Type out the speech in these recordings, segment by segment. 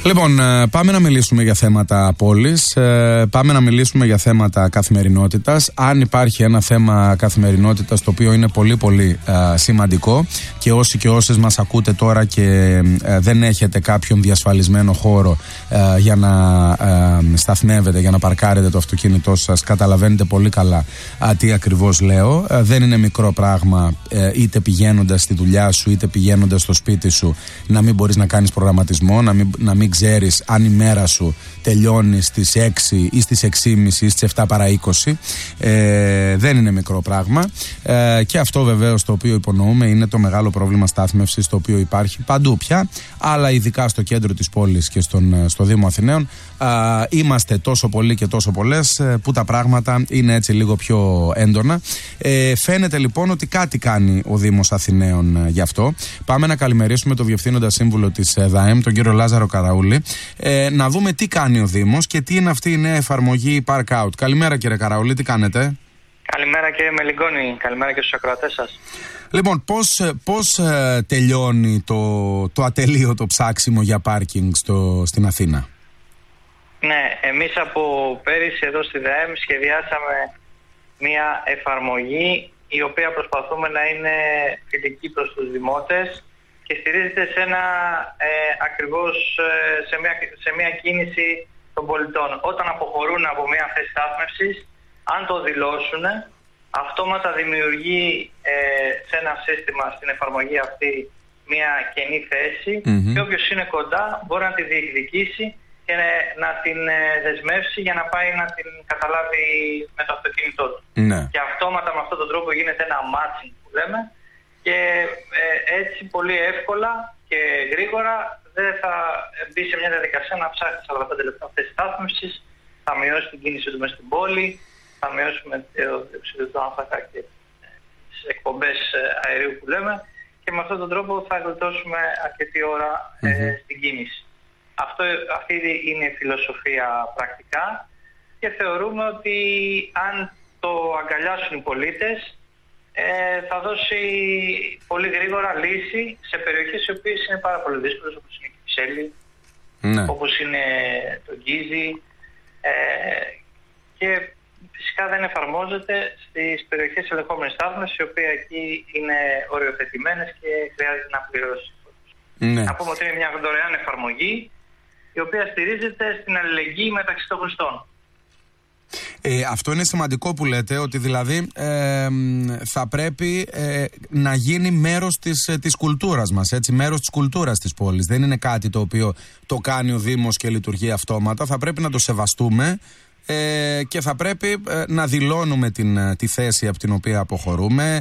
Λοιπόν, πάμε να μιλήσουμε για θέματα πόλης, πάμε να μιλήσουμε για θέματα καθημερινότητας. Αν υπάρχει ένα θέμα καθημερινότητας το οποίο είναι πολύ πολύ σημαντικό, και όσοι και όσες μας ακούτε τώρα και δεν έχετε κάποιον διασφαλισμένο χώρο για να σταθμεύετε, για να παρκάρετε το αυτοκίνητό σας, καταλαβαίνετε πολύ καλά τι ακριβώς λέω. Δεν είναι μικρό πράγμα, είτε πηγαίνοντας στη δουλειά σου είτε πηγαίνοντας στο σπίτι σου, να μην μπορείς να κάνεις προγραμματισμό, να μην ξέρεις αν η μέρα σου τελειώνει στις 6 ή στις 6.30 ή στις 7 παρά 20. Δεν είναι μικρό πράγμα, και αυτό βεβαίως το οποίο υπονοούμε είναι το μεγάλο πρόβλημα στάθμευσης το οποίο υπάρχει παντού πια, αλλά ειδικά στο κέντρο της πόλης και στο Δήμο Αθηναίων. Είμαστε τόσο πολλοί και τόσο πολλές που τα πράγματα είναι έτσι λίγο πιο έντονα. Φαίνεται λοιπόν ότι κάτι κάνει ο Δήμος Αθηναίων γι' αυτό. Πάμε να καλημερίσουμε τον Διευθύνοντα Σύμβουλο της ΔΑΕΜ, τον κύριο Λάζαρο Καραούλη, να δούμε τι κάνει ο Δήμος και τι είναι αυτή η νέα εφαρμογή Park Out. Καλημέρα κύριε Καραούλη, τι κάνετε? Καλημέρα κύριε Μελιγκόνη, καλημέρα και στους ακροατές σας. Λοιπόν, πώς τελειώνει το ατελείωτο ψάξιμο για πάρκινγκ στην Αθήνα? Ναι, εμείς από πέρυσι εδώ στη ΔΑΕΜ σχεδιάσαμε μια εφαρμογή η οποία προσπαθούμε να είναι φιλική προς τους δημότες και στηρίζεται σε ακριβώς σε μια κίνηση των πολιτών. Όταν αποχωρούν από μια θέση στάθμευσης, αν το δηλώσουν, αυτόματα δημιουργεί σε ένα σύστημα στην εφαρμογή αυτή μια κενή θέση, και όποιος είναι κοντά μπορεί να τη διεκδικήσει και να την δεσμεύσει για να πάει να την καταλάβει με το αυτοκίνητό του. Ναι. Και αυτόματα με αυτόν τον τρόπο γίνεται ένα matching που λέμε, και έτσι πολύ εύκολα και γρήγορα δεν θα μπει σε μια διαδικασία να ψάχνει 45 λεπτά θέση στάθμευσης, θα μειώσει την κίνηση του μέσα στην πόλη, θα μειώσουμε το διοξείδιο του άνθρακα και τις εκπομπές αερίου που λέμε, και με αυτόν τον τρόπο θα γλιτώσουμε αρκετή ώρα στην κίνηση. Αυτή είναι η φιλοσοφία πρακτικά, και θεωρούμε ότι αν το αγκαλιάσουν οι πολίτες θα δώσει πολύ γρήγορα λύση σε περιοχές οι οποίες είναι πάρα πολύ δύσκολες, όπως είναι η Κυψέλη, όπως είναι το Γκίζι, και φυσικά δεν εφαρμόζεται στις περιοχές ελεγχόμενης στάθμευσης, οι οποίες εκεί είναι οριοθετημένες και χρειάζεται να πληρώσει. Ναι. Να πούμε ότι είναι μια δωρεάν εφαρμογή η οποία στηρίζεται στην αλληλεγγύη μεταξύ των χρηστών. Αυτό είναι σημαντικό που λέτε, ότι δηλαδή θα πρέπει να γίνει μέρος της κουλτούρας μας, έτσι, μέρος της κουλτούρας της πόλης. Δεν είναι κάτι το οποίο το κάνει ο Δήμος και λειτουργεί αυτόματα. Θα πρέπει να το σεβαστούμε και θα πρέπει να δηλώνουμε τη θέση από την οποία αποχωρούμε,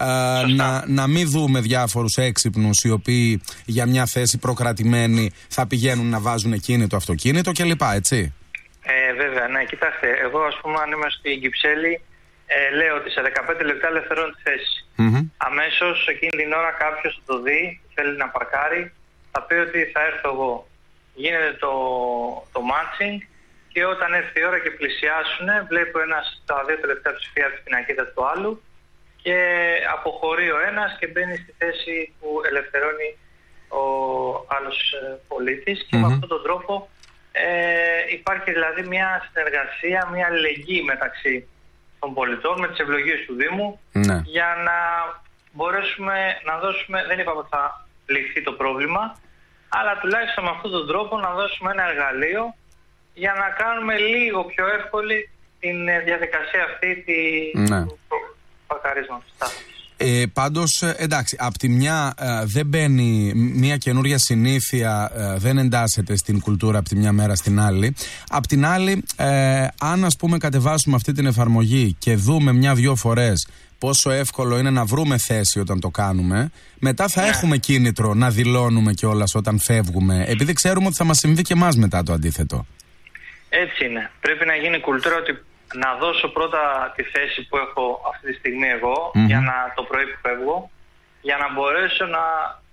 να μην δούμε διάφορους έξυπνους οι οποίοι για μια θέση προκρατημένη θα πηγαίνουν να βάζουν εκείνη το αυτοκίνητο κλπ, έτσι. Βέβαια, ναι, κοιτάξτε, εγώ ας πούμε αν είμαι στην Κυψέλη, λέω ότι σε 15 λεπτά ελευθερώνω τη θέση. Αμέσως εκείνη την ώρα κάποιος θα το δει, θέλει να παρκάρει, θα πει ότι θα έρθω εγώ. Γίνεται το matching, και όταν έρθει η ώρα και πλησιάσουν, βλέπω τα δύο τελευταία ψηφία από την πινακίδα του άλλου, και αποχωρεί ο ένας και μπαίνει στη θέση που ελευθερώνει ο άλλος πολίτης, και με αυτόν τον τρόπο υπάρχει δηλαδή μια συνεργασία, μια αλληλεγγύη μεταξύ των πολιτών με τις ευλογίες του Δήμου, για να μπορέσουμε να δώσουμε, δεν είπαμε ότι θα λυθεί το πρόβλημα, αλλά τουλάχιστον με αυτόν τον τρόπο να δώσουμε ένα εργαλείο για να κάνουμε λίγο πιο εύκολη την διαδικασία αυτή του παρκαρίσματος. Πάντως, εντάξει, απ' τη μια δεν μπαίνει μια καινούρια συνήθεια, δεν εντάσσεται στην κουλτούρα από τη μια μέρα στην άλλη. Απ' την άλλη, αν ας πούμε κατεβάσουμε αυτή την εφαρμογή και δούμε μια-δυο φορές πόσο εύκολο είναι να βρούμε θέση όταν το κάνουμε, μετά θα έχουμε κίνητρο να δηλώνουμε κιόλας όταν φεύγουμε, επειδή ξέρουμε ότι θα μας συμβεί και εμάς μετά το αντίθετο. Έτσι είναι. Πρέπει να γίνει κουλτούρα ότι να δώσω πρώτα τη θέση που έχω αυτή τη στιγμή εγώ, για το πρωί που φεύγω, για να μπορέσω να